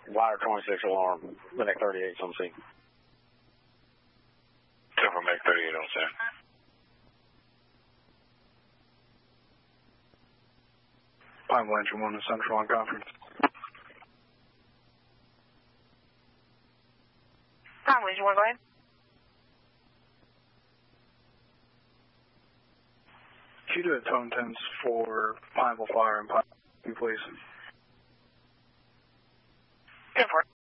Wire 26 alarm, Medic 38 on scene. 10 for Medic 38 on scene. Pineville Engine 1 to Central on conference. Pineville Engine 1, go ahead. Can you do a tone 10s for Pineville Fire and Pineville, please? 10 for it.